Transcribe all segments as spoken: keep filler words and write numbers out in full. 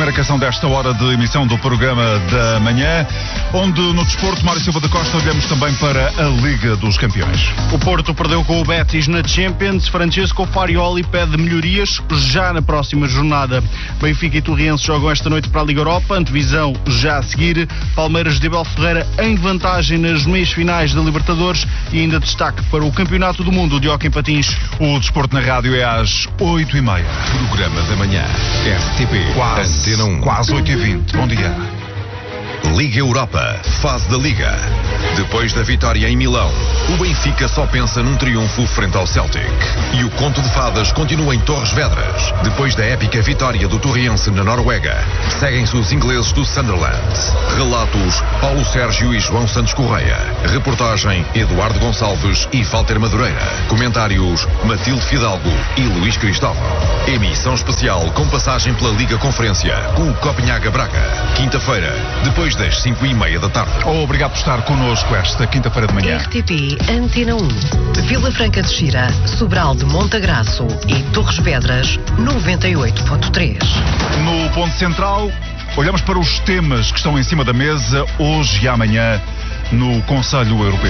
primeira canção desta hora de emissão do programa da manhã, onde no desporto, Mário Silva da Costa, olhamos também para a Liga dos Campeões. O Porto perdeu com o Betis na Champions. Francesco Farioli pede melhorias já na próxima jornada. Benfica e Torriense jogam esta noite para a Liga Europa, antevisão já a seguir. Palmeiras de Abel Ferreira em vantagem nas meias finais da Libertadores e ainda destaque para o Campeonato do Mundo de Hóquei em Patins. O desporto na rádio é às oito e meia. Programa da manhã. R T P. Quase, Antena um. quase oito e vinte. Bom dia. Liga Europa, fase da Liga. Depois da vitória em Milão, o Benfica só pensa num triunfo frente ao Celtic. E o conto de fadas continua em Torres Vedras. Depois da épica vitória do Torriense na Noruega, seguem-se os ingleses do Sunderland. Relatos, Paulo Sérgio e João Santos Correia. Reportagem, Eduardo Gonçalves e Walter Madureira. Comentários, Matilde Fidalgo e Luís Cristóvão. Emissão especial com passagem pela Liga Conferência, com o Copenhaga Braga. Quinta-feira, depois das cinco e meia da tarde. Obrigado por estar connosco esta quinta-feira de manhã. R T P Antena um, Vila Franca de Xira, Sobral de Montagraço e Torres Vedras, noventa e oito ponto três. No ponto central, olhamos para os temas que estão em cima da mesa hoje e amanhã no Conselho Europeu.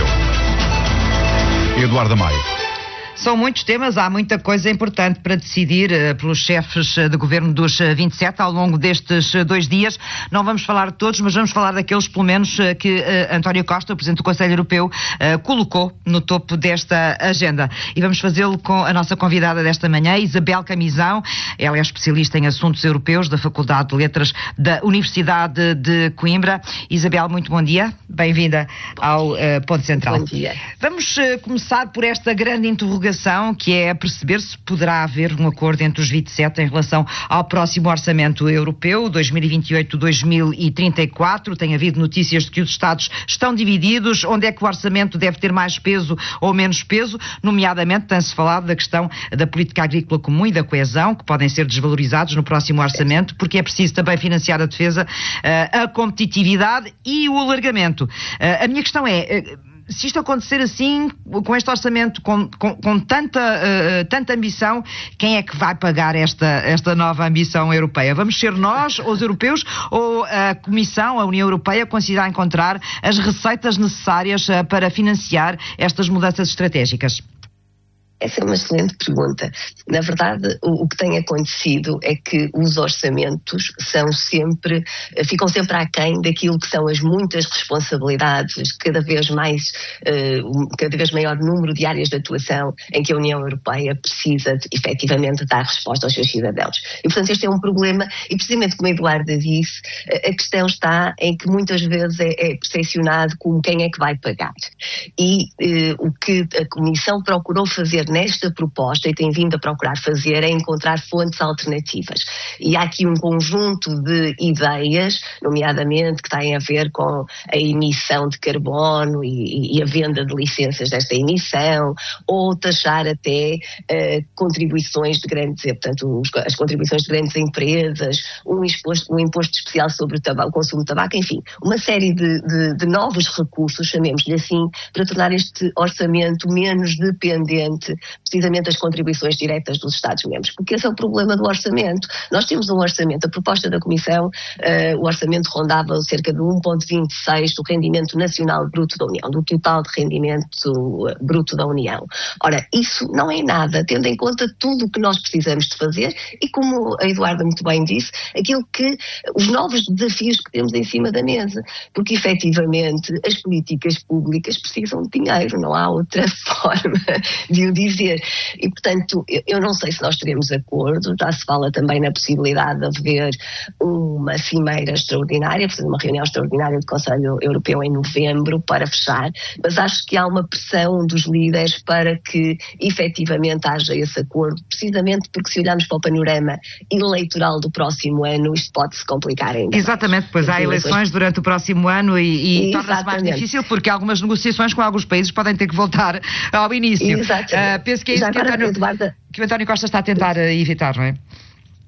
Eduardo Maio. São muitos temas, há muita coisa importante para decidir uh, pelos chefes uh, de governo dos uh, vinte e sete ao longo destes uh, dois dias. Não vamos falar de todos, mas vamos falar daqueles, pelo menos, uh, que uh, António Costa, o Presidente do Conselho Europeu, uh, colocou no topo desta agenda. E vamos fazê-lo com a nossa convidada desta manhã, Isabel Camisão. Ela é especialista em assuntos europeus da Faculdade de Letras da Universidade de Coimbra. Isabel, muito bom dia. Bem-vinda ao uh, Ponto Central. Bom dia. Vamos uh, começar por esta grande interrogação, que é perceber se poderá haver um acordo entre os vinte e sete em relação ao próximo orçamento europeu, dois mil e vinte e oito a dois mil e trinta e quatro. Tem havido notícias de que os Estados estão divididos, onde é que o orçamento deve ter mais peso ou menos peso, nomeadamente tem-se falado da questão da política agrícola comum e da coesão, que podem ser desvalorizados no próximo orçamento, porque é preciso também financiar a defesa, a competitividade e o alargamento. A minha questão é, se isto acontecer assim, com este orçamento, com, com, com tanta, uh, tanta ambição, quem é que vai pagar esta, esta nova ambição europeia? Vamos ser nós, os europeus, ou a Comissão, a União Europeia, considerar encontrar as receitas necessárias uh, para financiar estas mudanças estratégicas? Essa é uma excelente pergunta. Na verdade, o, o que tem acontecido é que os orçamentos são sempre, ficam sempre aquém daquilo que são as muitas responsabilidades, cada vez mais, uh, cada vez maior número de áreas de atuação em que a União Europeia precisa de, efetivamente, dar resposta aos seus cidadãos. E, portanto, este é um problema, e precisamente como a Eduarda disse, a questão está em que muitas vezes é, é percepcionado como quem é que vai pagar. E uh, o que a Comissão procurou fazer nesta proposta, e tem vindo a procurar fazer, é encontrar fontes alternativas. E há aqui um conjunto de ideias, nomeadamente que têm a ver com a emissão de carbono e, e a venda de licenças desta emissão, ou taxar até uh, contribuições de grandes, portanto, os, as contribuições de grandes empresas, um imposto, um imposto especial sobre o, tabaco, o consumo de tabaco, enfim, uma série de, de, de novos recursos, chamemos-lhe assim, para tornar este orçamento menos dependente precisamente das contribuições diretas dos Estados-membros, porque esse é o problema do orçamento. Nós temos um orçamento, a proposta da Comissão, uh, o orçamento rondava cerca de um vírgula vinte e seis do rendimento nacional bruto da União, do total de rendimento bruto da União. Ora, isso não é nada, tendo em conta tudo o que nós precisamos de fazer e, como a Eduarda muito bem disse, aquilo que, os novos desafios que temos em cima da mesa, porque efetivamente as políticas públicas precisam de dinheiro, não há outra forma de o dizer. E, portanto, eu não sei se nós teremos acordo, já se fala também na possibilidade de haver uma cimeira extraordinária, portanto, uma reunião extraordinária do Conselho Europeu em novembro para fechar, mas acho que há uma pressão dos líderes para que efetivamente haja esse acordo, precisamente porque se olharmos para o panorama eleitoral do próximo ano, isto pode-se complicar ainda. Exatamente, pois há eleições durante o próximo ano e, e torna-se mais difícil porque algumas negociações com alguns países podem ter que voltar ao início. Exatamente. Uh, penso que é isso que, António, que o António Costa está a tentar evitar, não é?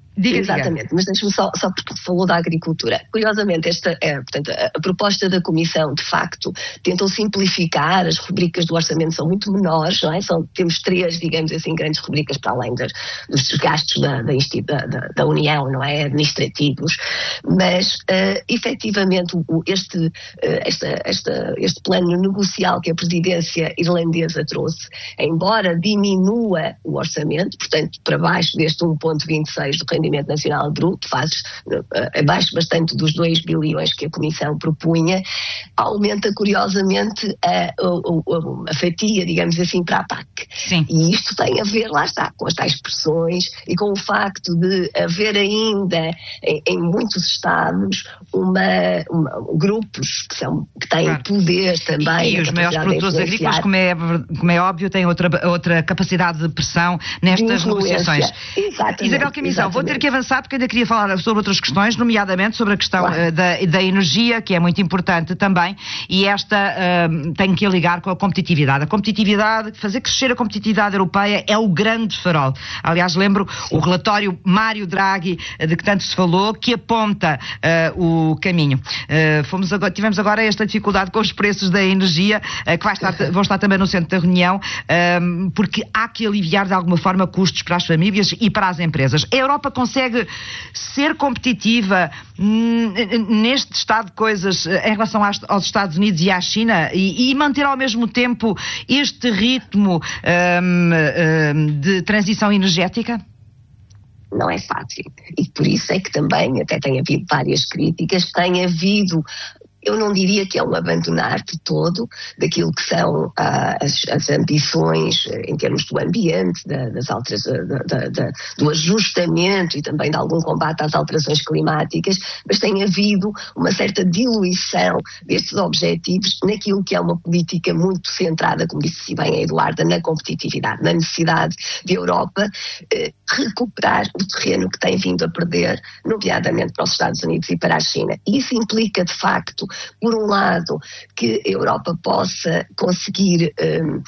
Diga, Exatamente, diga. mas deixe-me só, só porque falou da agricultura. Curiosamente, esta é, portanto, a, a proposta da Comissão, de facto, tentou simplificar, as rubricas do orçamento são muito menores, não é? São, temos três, digamos assim, grandes rubricas para além das, dos gastos da, da, da, da União, não é? Administrativos, mas uh, efetivamente o, este, uh, esta, esta, este plano negocial que a presidência irlandesa trouxe, embora diminua o orçamento, portanto, para baixo deste um vírgula vinte e seis do rendimento nacional bruto, faz abaixo bastante dos dois bilhões que a Comissão propunha, aumenta curiosamente a, a, a fatia, digamos assim, para a P A C. Sim. E isto tem a ver, lá está, com as tais pressões e com o facto de haver ainda em, em muitos estados uma, uma, grupos que, são, que têm claro. poder também. E, e os maiores produtores agrícolas, como é, como é óbvio, têm outra, outra capacidade de pressão nestas negociações. Exatamente. Isabel Camisão, vou ter que avançar porque ainda queria falar sobre outras questões, nomeadamente sobre a questão claro. uh, da, da energia, que é muito importante também, e esta uh, tem que ligar com a competitividade. A competitividade, fazer crescer a competitividade europeia é o grande farol. Aliás, lembro Sim. o relatório Mário Draghi, de que tanto se falou, que aponta uh, o caminho. Uh, fomos agora, tivemos agora esta dificuldade com os preços da energia, uh, que vai estar, vão estar também no centro da reunião, uh, porque há que aliviar de alguma forma custos para as famílias e para as empresas. A Europa consegue ser competitiva hum, neste estado de coisas em relação aos, aos Estados Unidos e à China e, e manter ao mesmo tempo este ritmo hum, hum, de transição energética? Não é fácil. E por isso é que também, até tem havido várias críticas, tem havido... Eu não diria que é um abandonar de todo daquilo que são ah, as, as ambições em termos do ambiente, da, das alterações, da, da, da, do ajustamento e também de algum combate às alterações climáticas, mas tem havido uma certa diluição destes objetivos naquilo que é uma política muito centrada, como disse bem a Eduarda, na competitividade, na necessidade de Europa eh, recuperar o terreno que tem vindo a perder, nomeadamente para os Estados Unidos e para a China. E isso implica, de facto, por um lado, que a Europa possa conseguir um,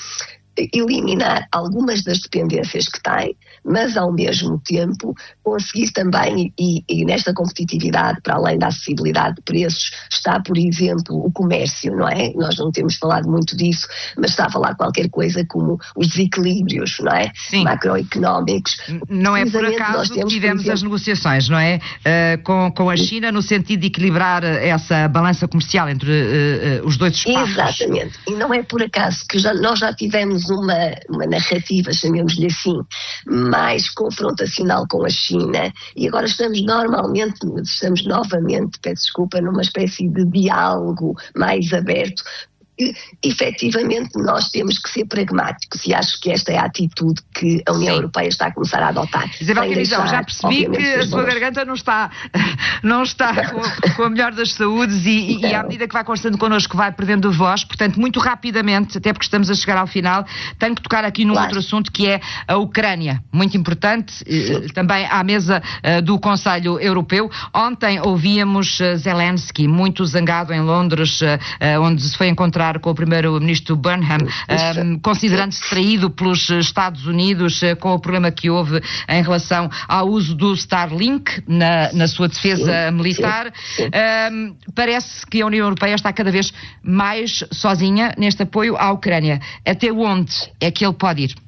eliminar algumas das dependências que tem, mas ao mesmo tempo conseguir também, e, e nesta competitividade, para além da acessibilidade de preços, está, por exemplo, o comércio, não é? Nós não temos falado muito disso, mas está a falar qualquer coisa como os desequilíbrios, não é? Sim. Macroeconómicos. Não é por acaso que tivemos as negociações, não é? Uh, com, com a China, no sentido de equilibrar essa balança comercial entre uh, uh, os dois espaços. Exatamente. E não é por acaso que já, nós já tivemos uma, uma narrativa, chamemos-lhe assim, mais confrontacional com a China, e agora estamos normalmente, estamos novamente, peço desculpa, numa espécie de diálogo mais aberto. E, efetivamente, nós temos que ser pragmáticos e acho que esta é a atitude que a União Sim. Europeia está a começar a adotar. Isabel Camisão, já percebi que a sua garganta não está, não está com, com a melhor das saúdes e, e à medida que vai constando connosco vai perdendo voz, portanto, muito rapidamente, até porque estamos a chegar ao final, tenho que tocar aqui num claro. outro assunto que é a Ucrânia, muito importante, Sim. também à mesa do Conselho Europeu. Ontem ouvíamos Zelensky, muito zangado em Londres, onde se foi encontrar com o primeiro-ministro Burnham, um, considerando-se traído pelos Estados Unidos uh, com o problema que houve em relação ao uso do Starlink na, na sua defesa sim, militar. Sim, sim. Um, parece que a União Europeia está cada vez mais sozinha neste apoio à Ucrânia. Até onde é que ele pode ir?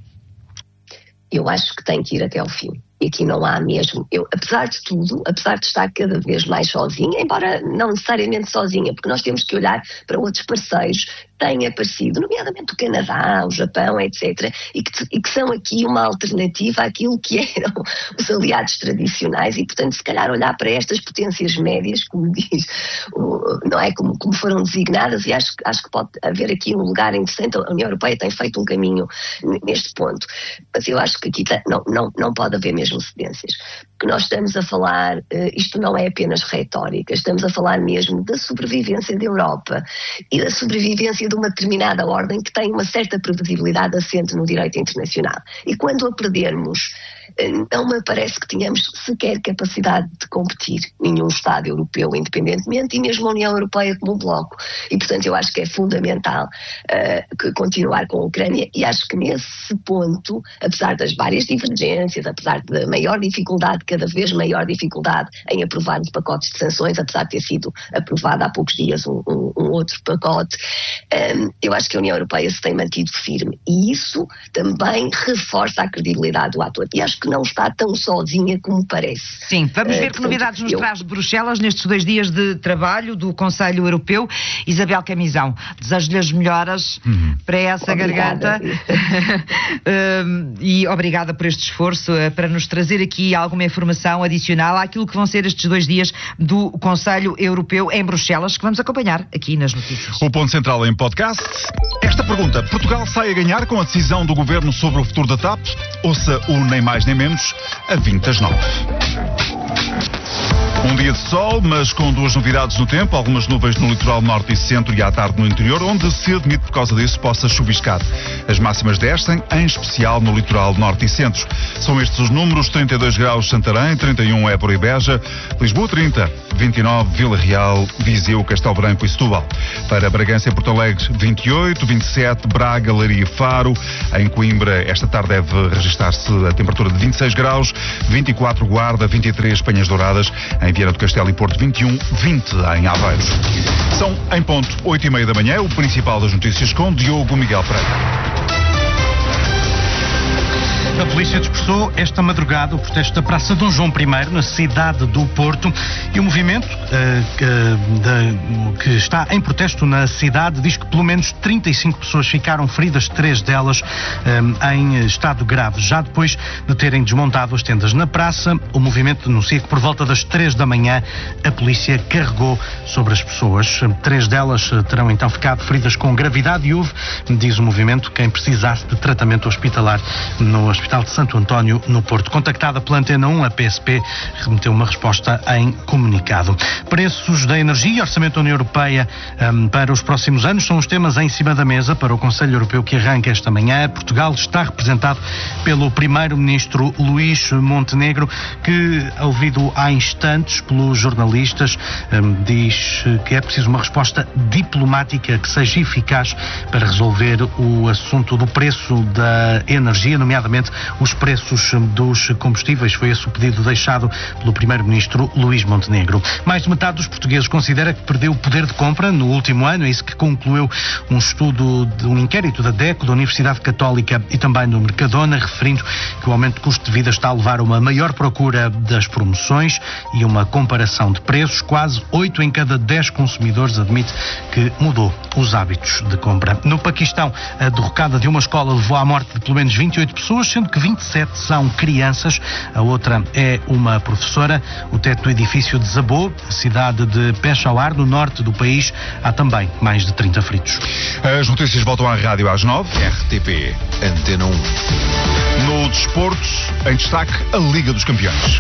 Eu acho que tem que ir até ao fim. E aqui não há mesmo, eu, apesar de tudo, apesar de estar cada vez mais sozinha, embora não necessariamente sozinha, porque nós temos que olhar para outros parceiros que têm aparecido, nomeadamente o Canadá, o Japão, etcétera, e que, e que são aqui uma alternativa àquilo que eram os aliados tradicionais e, portanto, se calhar olhar para estas potências médias, como diz, não é, como, como foram designadas, e acho, acho que pode haver aqui um lugar interessante. A União Europeia tem feito um caminho neste ponto, mas eu acho que aqui não, não, não pode haver mesmo cedências, porque nós estamos a falar, isto não é apenas retórica, estamos a falar mesmo da sobrevivência da Europa e da sobrevivência de uma determinada ordem que tem uma certa previsibilidade assente no direito internacional. E quando a perdermos, não me parece que tenhamos sequer capacidade de competir, nenhum Estado europeu independentemente e mesmo a União Europeia como um bloco. E, portanto, eu acho que é fundamental uh, continuar com a Ucrânia e acho que nesse ponto, apesar das várias divergências, apesar da maior dificuldade que cada vez maior dificuldade em aprovar os pacotes de sanções, apesar de ter sido aprovado há poucos dias um, um, um outro pacote. Um, eu acho que a União Europeia se tem mantido firme e isso também reforça a credibilidade do ator. E acho que não está tão sozinha como parece. Sim, vamos ver uh, que portanto, novidades nos eu... traz de Bruxelas nestes dois dias de trabalho do Conselho Europeu. Isabel Camisão, desejo-lhe as melhoras uhum. para essa obrigada. garganta uh, e obrigada por este esforço uh, para nos trazer aqui alguma informação adicional àquilo que vão ser estes dois dias do Conselho Europeu em Bruxelas, que vamos acompanhar aqui nas notícias. O Ponto Central em podcast. Esta pergunta: Portugal sai a ganhar com a decisão do Governo sobre o futuro da TAP? Ouça o Nem Mais Nem Menos a vinte das nove. Um dia de sol, mas com duas novidades no tempo, algumas nuvens no litoral norte e centro e à tarde no interior, onde se admite por causa disso possa chuviscar. As máximas descem, em especial no litoral norte e centro. São estes os números: trinta e dois graus Santarém, trinta e um Évora e Beja, Lisboa trinta, vinte e nove Vila Real, Viseu, Castelo Branco e Setúbal. Para Bragança e Porto Alegre vinte e oito, vinte e sete, Braga, Leiria e Faro. Em Coimbra esta tarde deve registrar-se a temperatura de vinte e seis graus, vinte e quatro Guarda, vinte e três Penhas Douradas, em Viana do Castelo e Porto vinte e um, vinte em Aveiros. São em ponto oito e meia da manhã, o principal das notícias com Diogo Miguel Pereira. A polícia dispersou esta madrugada o protesto da Praça Dom João I, na cidade do Porto, e o movimento uh, uh, de, que está em protesto na cidade diz que pelo menos trinta e cinco pessoas ficaram feridas, três delas um, em estado grave. Já depois de terem desmontado as tendas na praça, o movimento denuncia que por volta das três da manhã a polícia carregou sobre as pessoas. Três delas terão então ficado feridas com gravidade e houve, diz o movimento, quem precisasse de tratamento hospitalar no Hospital de Santo António, no Porto. Contactada pela Antena um, a P S P remeteu uma resposta em comunicado. Preços da energia e orçamento da União Europeia um, para os próximos anos são os temas em cima da mesa para o Conselho Europeu que arranca esta manhã. Portugal está representado pelo primeiro-ministro Luís Montenegro, que, ouvido há instantes pelos jornalistas, um, diz que é preciso uma resposta diplomática que seja eficaz para resolver o assunto do preço da energia, nomeadamente os preços dos combustíveis. Foi esse o pedido deixado pelo primeiro-ministro Luís Montenegro. Mais de metade dos portugueses considera que perdeu o poder de compra no último ano. É isso que concluiu um estudo de um inquérito da DECO, da Universidade Católica e também do Mercadona, referindo que o aumento de custo de vida está a levar a uma maior procura das promoções e uma comparação de preços. Quase oito em cada dez consumidores admite que mudou os hábitos de compra. No Paquistão, a derrocada de uma escola levou à morte de pelo menos vinte e oito pessoas, sendo que vinte e sete são crianças, a outra é uma professora. O teto do edifício desabou, na cidade de Peshawar, no norte do país, há também mais de trinta feridos. As notícias voltam à rádio às nove. R T P, Antena um. No desporto, em destaque, a Liga dos Campeões.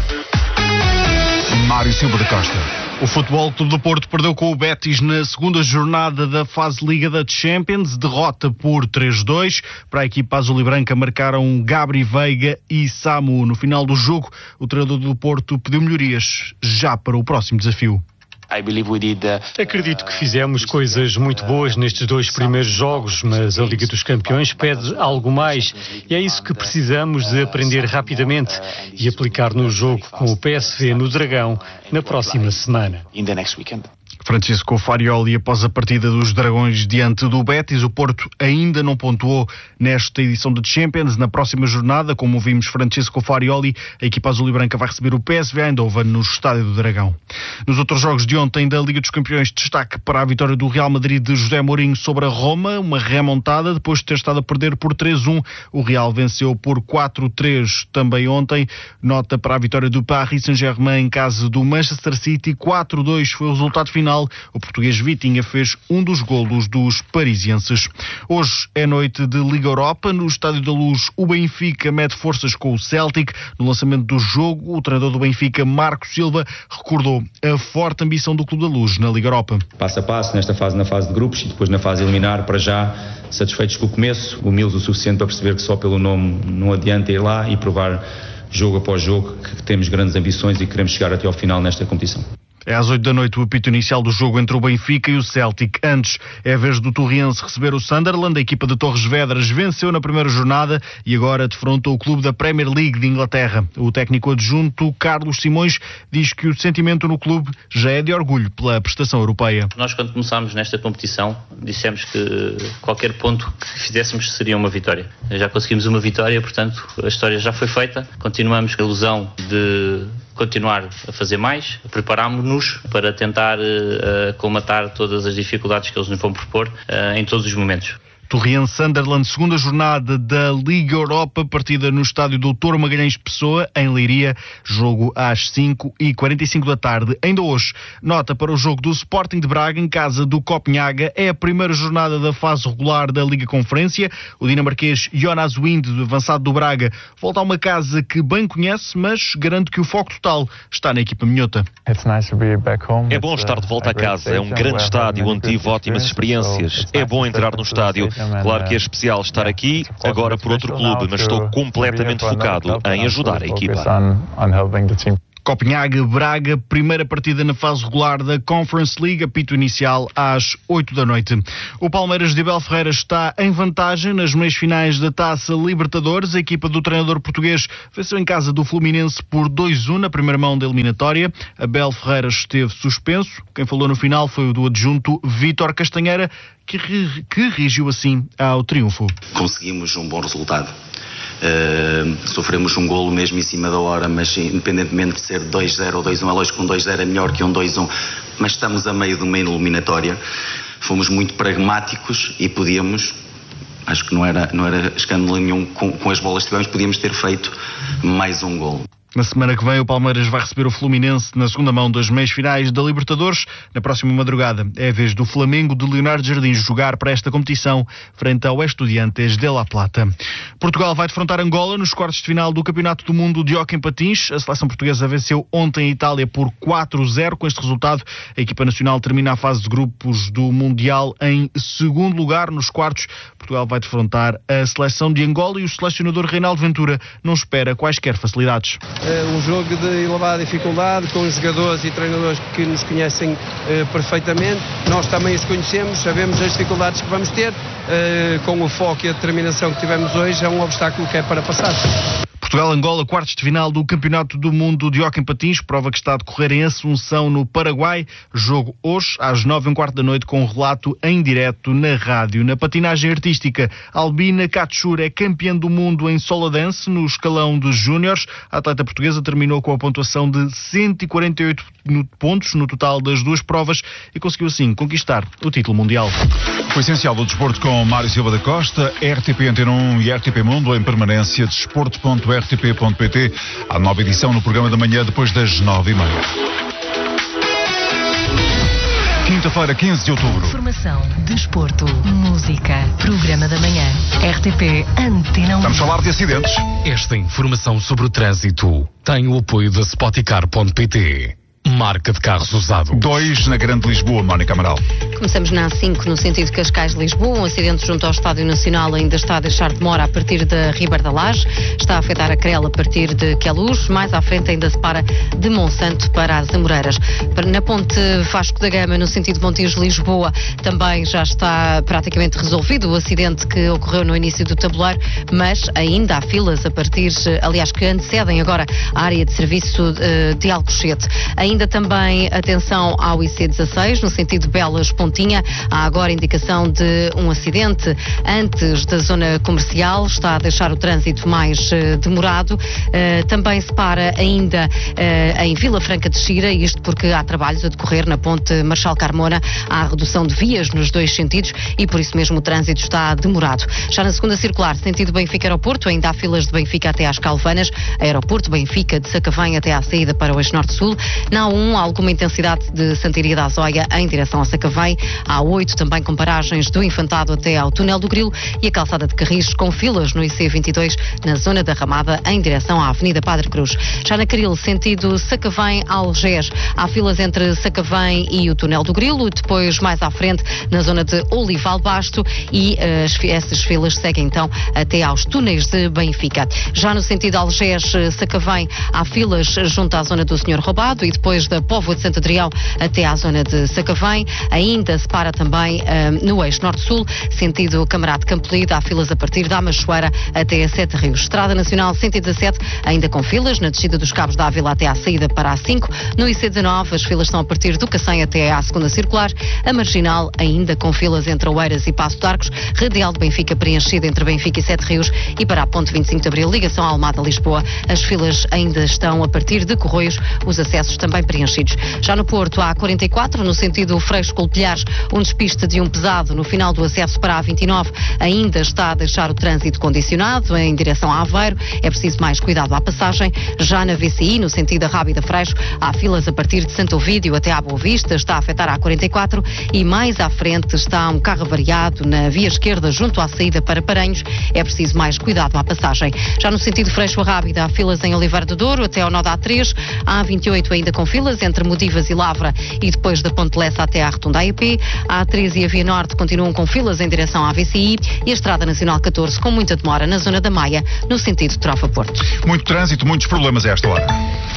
Mário Silva da Costa. O Futebol Clube do Porto perdeu com o Betis na segunda jornada da fase Liga da Champions, derrota por três a dois. Para a equipa azul e branca marcaram Gabri Veiga e Samu. No final do jogo, o treinador do Porto pediu melhorias já para o próximo desafio. Acredito que fizemos coisas muito boas nestes dois primeiros jogos, mas a Liga dos Campeões pede algo mais e é isso que precisamos de aprender rapidamente e aplicar no jogo com o P S V no Dragão na próxima semana. Francisco Farioli, após a partida dos Dragões diante do Betis, o Porto ainda não pontuou nesta edição de Champions. Na próxima jornada, como vimos Francisco Farioli, a equipa azul e branca vai receber o P S V Eindhoven no Estádio do Dragão. Nos outros jogos de ontem da Liga dos Campeões, destaque para a vitória do Real Madrid de José Mourinho sobre a Roma, uma remontada depois de ter estado a perder por três a um. O Real venceu por quatro a três também ontem. Nota para a vitória do Paris Saint-Germain em casa do Manchester City, quatro a dois foi o resultado final. O português Vitinha fez um dos golos dos parisienses. Hoje é noite de Liga Europa. No Estádio da Luz, o Benfica mede forças com o Celtic. No lançamento do jogo, o treinador do Benfica, Marco Silva, recordou a forte ambição do Clube da Luz na Liga Europa. Passo a passo, nesta fase, na fase de grupos e depois na fase eliminar, para já satisfeitos com o começo, humildes o suficiente para perceber que só pelo nome não adianta ir lá e provar jogo após jogo que temos grandes ambições e queremos chegar até ao final nesta competição. É às oito da noite o apito inicial do jogo entre o Benfica e o Celtic. Antes é a vez do Torriense receber o Sunderland. A equipa de Torres Vedras venceu na primeira jornada e agora defronta o clube da Premier League de Inglaterra. O técnico adjunto Carlos Simões diz que o sentimento no clube já é de orgulho pela prestação europeia. Nós, quando começámos nesta competição, dissemos que qualquer ponto que fizéssemos seria uma vitória. Já conseguimos uma vitória, portanto a história já foi feita. Continuamos com a ilusão de continuar a fazer mais, preparámos-nos para tentar uh, colmatar todas as dificuldades que eles nos vão propor uh, em todos os momentos. Torriense Sunderland, segunda jornada da Liga Europa, partida no estádio doutor Magalhães Pessoa, em Leiria, jogo às cinco e quarenta e cinco da tarde. Ainda hoje, nota para o jogo do Sporting de Braga, em casa do Copenhaga, é a primeira jornada da fase regular da Liga Conferência. O dinamarquês Jonas Wind, avançado do Braga, volta a uma casa que bem conhece, mas garante que o foco total está na equipa minhota. É bom estar de volta a casa, é um grande estádio onde tive ótimas experiências. É bom entrar no estádio. Claro que é especial estar aqui, agora por outro clube, mas estou completamente focado em ajudar a equipa. Copenhague-Braga, primeira partida na fase regular da Conference League, apito inicial às oito da noite. O Palmeiras de Abel Ferreira está em vantagem nas meias finais da Taça Libertadores. A equipa do treinador português venceu em casa do Fluminense por dois a um na primeira mão da eliminatória. Abel Ferreira esteve suspenso. Quem falou no final foi o do adjunto Vítor Castanheira, que, que reagiu assim ao triunfo. Conseguimos um bom resultado. Uh, sofremos um golo mesmo em cima da hora, mas independentemente de ser dois a zero ou dois a um, é lógico que um dois a zero é melhor que um dois a um, mas estamos a meio de uma eliminatória. Fomos muito pragmáticos e podíamos, acho que não era, não era escândalo nenhum, com, com as bolas que tivemos, podíamos ter feito mais um golo. Na semana que vem o Palmeiras vai receber o Fluminense na segunda mão das meias finais da Libertadores. Na próxima madrugada é a vez do Flamengo de Leonardo Jardim jogar para esta competição frente ao Estudiantes de La Plata. Portugal vai defrontar Angola nos quartos de final do Campeonato do Mundo de Hóquei em Patins. A seleção portuguesa venceu ontem a Itália por quatro a zero. Com este resultado, a equipa nacional termina a fase de grupos do Mundial em segundo lugar. Nos quartos, Portugal vai defrontar a seleção de Angola e o selecionador Reinaldo Ventura não espera quaisquer facilidades. Um jogo de elevada dificuldade, com jogadores e treinadores que nos conhecem uh, perfeitamente. Nós também os conhecemos, sabemos as dificuldades que vamos ter. Uh, com o foco e a determinação que tivemos hoje, é um obstáculo que é para passar. Portugal-Angola, quartos de final do Campeonato do Mundo de Hóquei em Patins, prova que está a decorrer em Assunção, no Paraguai. Jogo hoje, às nove e um quarto da noite, com um relato em direto na rádio. Na patinagem artística, Albina Katschur é campeã do mundo em solo dance no escalão dos júniores. A atleta portuguesa terminou com a pontuação de cento e quarenta e oito pontos no total das duas provas e conseguiu assim conquistar o título mundial. O essencial do desporto com Mário Silva da Costa, R T P Antena um e R T P Mundo em permanência, desporto ponto r t p ponto p t. Há nova edição no programa da manhã depois das nove e meia. Quinta-feira, quinze de outubro. Informação, desporto, música, programa da manhã. R T P Antena um. Vamos falar de acidentes. Esta informação sobre o trânsito tem o apoio da Spoticar ponto p t. Marca de carros usados. Dois na Grande Lisboa, Mónica Amaral. Começamos na A cinco, no sentido Cascais-Lisboa. Um acidente junto ao Estádio Nacional ainda está a deixar demora a partir da Ribeira da Laje. Está a afetar a Crel a partir de Queluz. Mais à frente ainda se para de Monsanto para as Amoreiras. Na ponte Vasco da Gama, no sentido Montijo-Lisboa, também já está praticamente resolvido o acidente que ocorreu no início do tabuleiro, mas ainda há filas a partir, aliás, que antecedem agora a área de serviço de Alcochete. Ainda também atenção ao I C dezasseis, no sentido Belas-Pontinha. Há agora indicação de um acidente antes da zona comercial. Está a deixar o trânsito mais uh, demorado. Uh, também se para ainda uh, em Vila Franca de Xira, isto porque há trabalhos a decorrer na ponte Marchal Carmona. Há redução de vias nos dois sentidos e por isso mesmo o trânsito está demorado. Já na segunda circular, sentido Benfica-Aeroporto, ainda há filas de Benfica até às Calvanas. Aeroporto Benfica de Sacavém até à saída para o Eixo Norte-Sul. Na A um, alguma intensidade de Santiria da Azóia em direção a Sacavém. A oito, também com paragens do Infantado até ao Túnel do Grilo. E a calçada de Carris com filas no I C vinte e dois, na zona da Ramada, em direção à Avenida Padre Cruz. Já na Caril, sentido Sacavém-Algés, há filas entre Sacavém e o Túnel do Grilo. Depois, mais à frente, na zona de Olival Basto. E uh, essas filas seguem então até aos túneis de Benfica. Já no sentido Algés-Sacavém, há filas junto à zona do Senhor Roubado e depois depois da Póvoa de Santo Adrião até à zona de Sacavém. Ainda se para também uh, no eixo norte-sul, sentido Camarate Campolida, há filas a partir da Amachoeira até a Sete Rios. Estrada Nacional cento e dezassete, ainda com filas, na descida dos Cabos da Ávila até à saída para a cinco. No I C dezanove, as filas estão a partir do Cacém até à segunda circular. A Marginal, ainda com filas entre Oeiras e Passo de Arcos. Radial de Benfica preenchida entre Benfica e Sete Rios. E para a ponte vinte e cinco de Abril, ligação à Almada-Lisboa, as filas ainda estão a partir de Corroios, os acessos também preenchidos. Já no Porto, há quarenta e quatro, no sentido Freixo-Colpilhares, um despiste de um pesado no final do acesso para a vinte e nove ainda está a deixar o trânsito condicionado em direção a Aveiro. É preciso mais cuidado à passagem. Já na V C I, no sentido Rábida-Freixo, há filas a partir de Santo Ovídio até à Boa Vista, está a afetar a quarenta e quatro e mais à frente está um carro variado na via esquerda junto à saída para Paranhos. É preciso mais cuidado à passagem. Já no sentido Freixo-Rábida, há filas em Oliveira do Douro até ao nó da A três, a vinte e oito ainda com filas entre Modivas e Lavra e depois da Ponte Lessa até à Rotunda A E P. A A três e a Via Norte continuam com filas em direção à V C I e a Estrada Nacional catorze com muita demora na zona da Maia, no sentido Trofa-Porto. Muito trânsito, muitos problemas a esta hora.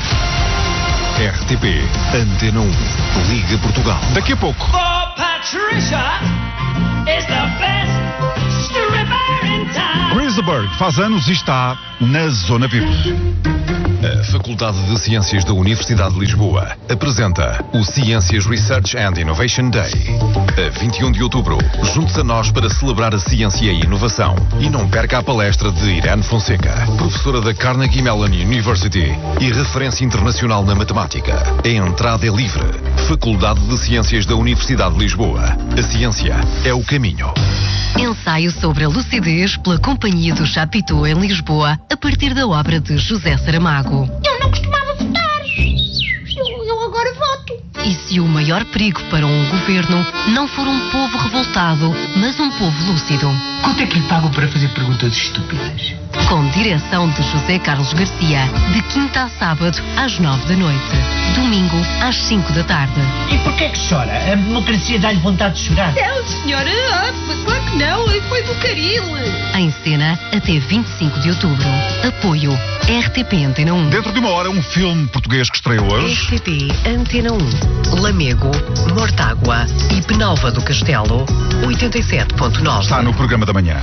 R T P, Antena um, Liga Portugal. Daqui a pouco. For Patricia is the best stripper in town. Griseberg faz anos e está na Zona V I P. A Faculdade de Ciências da Universidade de Lisboa apresenta o Ciências Research and Innovation Day. A vinte e um de outubro, junte-se a nós para celebrar a ciência e a inovação. E não perca a palestra de Irene Fonseca, professora da Carnegie Mellon University e referência internacional na matemática. A entrada é livre. Faculdade de Ciências da Universidade de Lisboa. A ciência é o caminho. Ensaio sobre a lucidez pela Companhia do Chapitão em Lisboa, a partir da obra de José Saramago. Eu não costumava votar. Eu, eu agora voto. E se o maior perigo para um governo não for um povo revoltado, mas um povo lúcido? Quanto é que lhe pagam para fazer perguntas estúpidas? Com direção de José Carlos Garcia, de quinta a sábado, às nove da noite. Domingo, às cinco da tarde. E porquê é que chora? A democracia dá-lhe vontade de chorar? Não, senhora, ah, claro que não, foi do caril. Em cena, até vinte e cinco de outubro. Apoio R T P Antena um. Dentro de uma hora, um filme português que estreia hoje. R T P Antena um. Lamego, Mortágua e Penalva do Castelo, oitenta e sete ponto nove. Está no programa da manhã.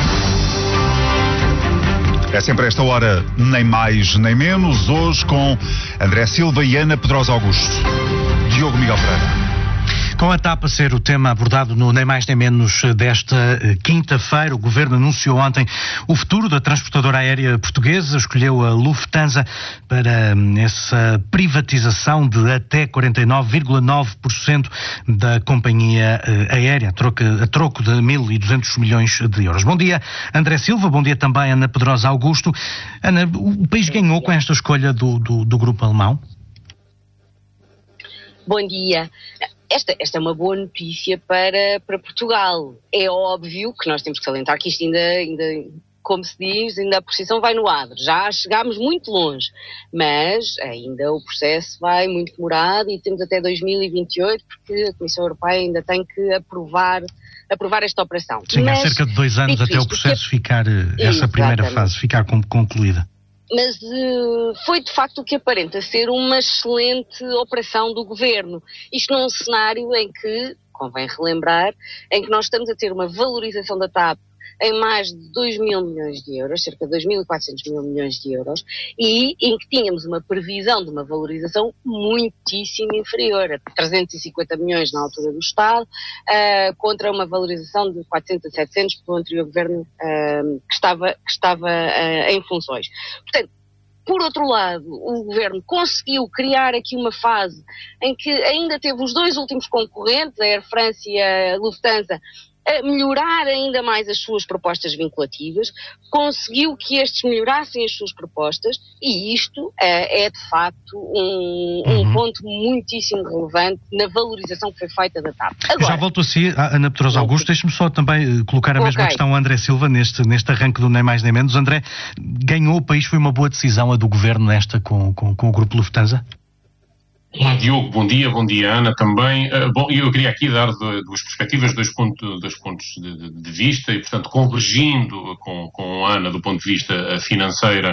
É sempre esta hora, nem mais nem menos, hoje com André Silva e Ana Pedrosa Augusto. Diogo Miguel Pereira. Com a TAP a ser o tema abordado no nem mais nem menos desta quinta-feira, o Governo anunciou ontem o futuro da transportadora aérea portuguesa, escolheu a Lufthansa para essa privatização de até quarenta e nove vírgula nove por cento da companhia aérea, a troco, a troco de mil e duzentos milhões de euros. Bom dia, André Silva, bom dia também, Ana Pedrosa Augusto. Ana, o país ganhou com esta escolha do, do, do grupo alemão? Bom dia. Esta, esta é uma boa notícia para, para Portugal. É óbvio que nós temos que salientar que isto ainda, ainda, como se diz, ainda a precisão vai no adro. Já chegámos muito longe, mas ainda o processo vai muito demorado e temos até dois mil e vinte e oito, porque a Comissão Europeia ainda tem que aprovar, aprovar esta operação. Sim, mas, há cerca de dois anos até isto, o processo que... ficar, essa primeira fase, ficar concluída. Mas uh, foi de facto o que aparenta ser uma excelente operação do Governo. Isto num cenário em que, convém relembrar, em que nós estamos a ter uma valorização da TAP em mais de dois mil milhões de euros, cerca de dois mil e quatrocentos mil milhões de euros, e em que tínhamos uma previsão de uma valorização muitíssimo inferior, a trezentos e cinquenta milhões na altura do Estado, uh, contra uma valorização de quatrocentos a setecentos pelo anterior governo uh, que estava, que estava uh, em funções. Portanto, por outro lado, o Governo conseguiu criar aqui uma fase em que ainda teve os dois últimos concorrentes, a Air France e a Lufthansa, a melhorar ainda mais as suas propostas vinculativas, conseguiu que estes melhorassem as suas propostas e isto é, é de facto um, um uhum. ponto muitíssimo relevante na valorização que foi feita da TAP. Agora, já volto a si, Ana Pedrosa Augusto, deixe-me só também colocar a mesma okay. questão ao André Silva neste, neste arranque do nem mais nem menos. André, ganhou o país, foi uma boa decisão a do Governo nesta com, com, com o Grupo Lufthansa? Olá Diogo, bom dia, bom dia Ana também. Uh, bom, eu queria aqui dar duas perspectivas, dois, ponto, dois pontos de, de, de vista e, portanto, convergindo com, com a Ana do ponto de vista financeira,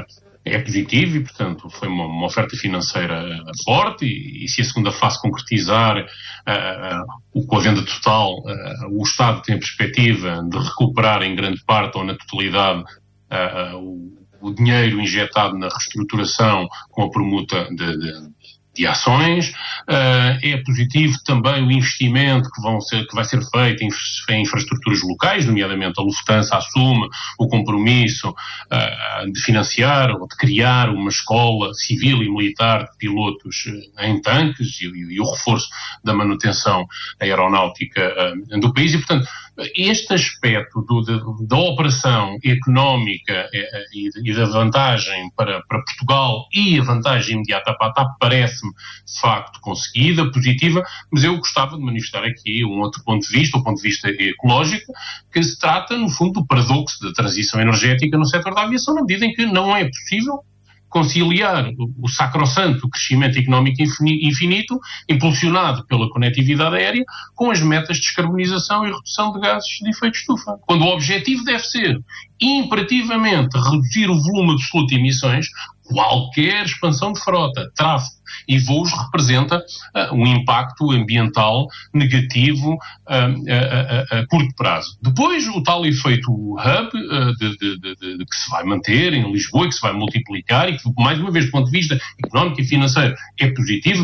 é positivo e, portanto, foi uma, uma oferta financeira forte e, e se a segunda fase concretizar uh, uh, com a venda total, uh, o Estado tem a perspectiva de recuperar em grande parte ou na totalidade uh, uh, o, o dinheiro injetado na reestruturação com a permuta de, de de ações. Uh, é positivo também o investimento que, vão ser, que vai ser feito em, em infraestruturas locais, nomeadamente a Lufthansa assume o compromisso uh, de financiar ou de criar uma escola civil e militar de pilotos uh, em tanques e, e, e o reforço da manutenção aeronáutica uh, do país e, portanto, este aspecto do, de, da operação económica e, e da vantagem para, para Portugal e a vantagem imediata para a TAP parece-me de facto conseguida, positiva, mas eu gostava de manifestar aqui um outro ponto de vista, o ponto de vista ecológico, que se trata, no fundo, do paradoxo da transição energética no setor da aviação, na medida em que não é possível conciliar o sacrossanto crescimento económico infinito, impulsionado pela conectividade aérea, com as metas de descarbonização e redução de gases de efeito de estufa. Quando o objetivo deve ser, imperativamente, reduzir o volume absoluto de emissões, qualquer expansão de frota, tráfego e voos representa uh, um impacto ambiental negativo uh, a, a, a curto prazo. Depois, o tal efeito hub uh, de, de, de, de, que se vai manter em Lisboa e que se vai multiplicar e que, mais uma vez, do ponto de vista económico e financeiro, é positivo,